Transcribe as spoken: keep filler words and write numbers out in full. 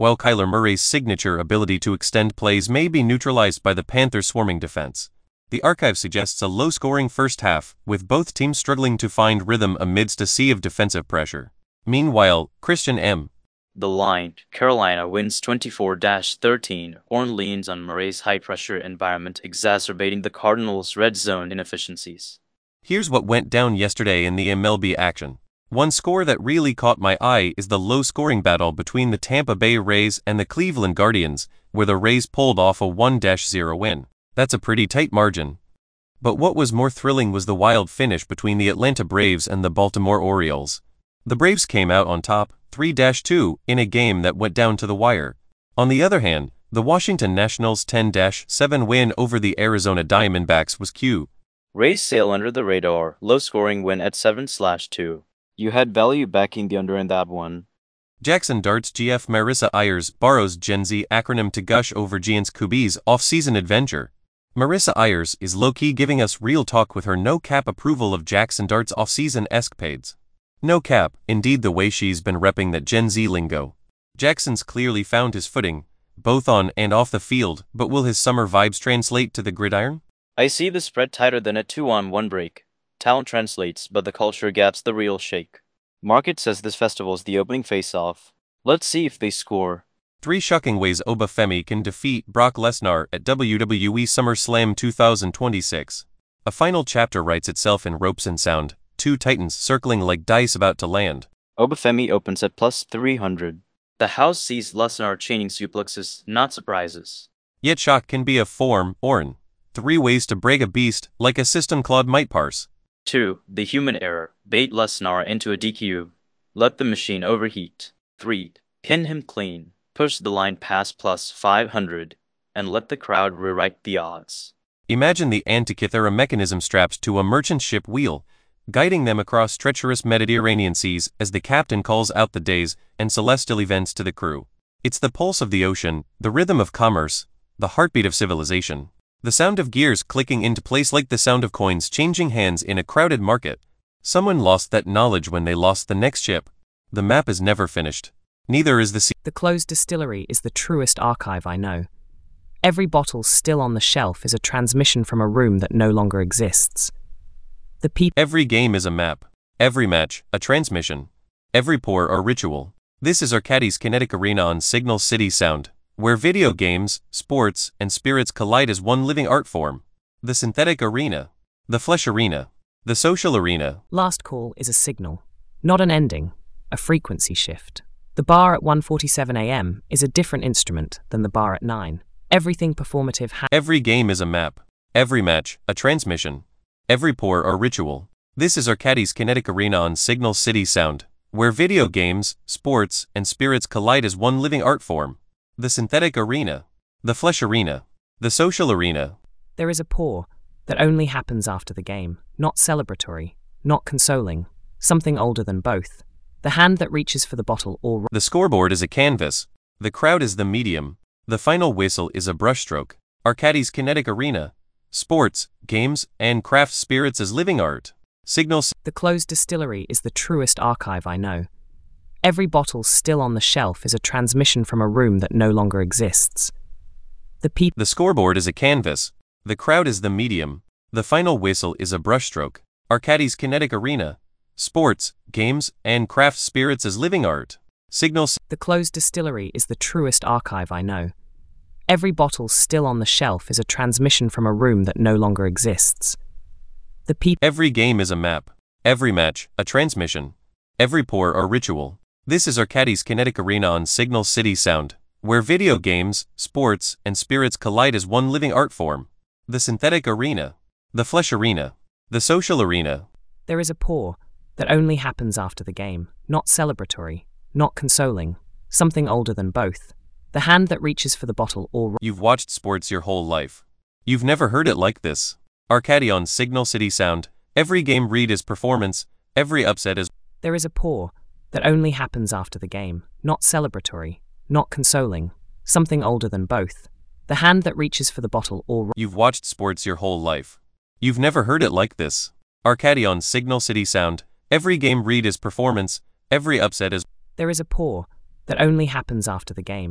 While Kyler Murray's signature ability to extend plays may be neutralized by the Panthers' swarming defense, the archive suggests a low-scoring first half, with both teams struggling to find rhythm amidst a sea of defensive pressure. Meanwhile, Christian M. The line, Carolina wins twenty-four to thirteen. Horn leans on Murray's high-pressure environment, exacerbating the Cardinals' red zone inefficiencies. Here's what went down yesterday in the M L B action. One score that really caught my eye is the low-scoring battle between the Tampa Bay Rays and the Cleveland Guardians, where the Rays pulled off a one to zero win. That's a pretty tight margin. But what was more thrilling was the wild finish between the Atlanta Braves and the Baltimore Orioles. The Braves came out on top, three to two, in a game that went down to the wire. On the other hand, the Washington Nationals' ten to seven win over the Arizona Diamondbacks was cute. Rays sail under the radar, low-scoring win at seven to two. You had value backing the under in that one. Jackson Dart's G F Marissa Ayers borrows Gen Z acronym to gush over Giants Kubi's off-season adventure. Marissa Ayers is low-key giving us real talk with her no-cap approval of Jackson Dart's off-season escapades. No cap, indeed, the way she's been repping that Gen Z lingo. Jackson's clearly found his footing, both on and off the field, but will his summer vibes translate to the gridiron? I see the spread tighter than a two-on-one break. Talent translates, but the culture gap's the real shake. Market says this festival is the opening face-off. Let's see if they score. Three shocking ways Obafemi can defeat Brock Lesnar at W W E SummerSlam two thousand twenty-six. A final chapter writes itself in ropes and sound, two titans circling like dice about to land. Obafemi opens at plus three hundred. The house sees Lesnar chaining suplexes, not surprises. Yet shock can be a form, Orin. Three ways to break a beast, like a system Claude might parse. two. The human error. Bait Lesnar into a D Q. Let the machine overheat. three. Pin him clean. Push the line past plus five hundred. And let the crowd rewrite the odds. Imagine the Antikythera mechanism strapped to a merchant ship wheel, guiding them across treacherous Mediterranean seas as the captain calls out the days and celestial events to the crew. It's the pulse of the ocean, the rhythm of commerce, the heartbeat of civilization. The sound of gears clicking into place like the sound of coins changing hands in a crowded market. Someone lost that knowledge when they lost the next ship. The map is never finished. Neither is the sea. The closed distillery is the truest archive I know. Every bottle still on the shelf is a transmission from a room that no longer exists. The people. Every game is a map. Every match, a transmission. Every pour, a ritual. This is Arcadie's Kinetic Arena on Signal City Sound, where video games, sports, and spirits collide as one living art form. The synthetic arena. The flesh arena. The social arena. Last call is a signal, not an ending, a frequency shift. The bar at one forty-seven a m is a different instrument than the bar at nine. Everything performative ha- Every game is a map. Every match, a transmission. Every pour, a ritual. This is Arcadie's Kinetic Arena on Signal City Sound, where video games, sports, and spirits collide as one living art form. The synthetic arena. The flesh arena. The social arena. There is a pour that only happens after the game, not celebratory, not consoling, something older than both. The hand that reaches for the bottle or... The scoreboard is a canvas. The crowd is the medium. The final whistle is a brushstroke. Arcadie's Kinetic Arena. Sports, games, and craft spirits as living art. Signal. The closed distillery is the truest archive I know. Every bottle still on the shelf is a transmission from a room that no longer exists. The people. The scoreboard is a canvas. The crowd is the medium. The final whistle is a brushstroke. Arcadie's Kinetic Arena. Sports, games, and craft spirits as living art. Signal. The closed distillery is the truest archive I know. Every bottle still on the shelf is a transmission from a room that no longer exists. The people. Every game is a map. Every match, a transmission. Every pour, a ritual. This is Arcadie's Kinetic Arena on Signal City Sound, where video games, sports, and spirits collide as one living art form. The synthetic arena. The flesh arena. The social arena. There is a pour that only happens after the game, not celebratory, not consoling, something older than both. The hand that reaches for the bottle or... You've watched sports your whole life. You've never heard it like this. Arcadie on Signal City Sound. Every game read is performance. Every upset is... There is a pour that only happens after the game, not celebratory, not consoling, something older than both. The hand that reaches for the bottle or... You've watched sports your whole life. You've never heard it like this. Arcadie on Signal City Sound. Every game read is performance. Every upset is... There is a pour that only happens after the game.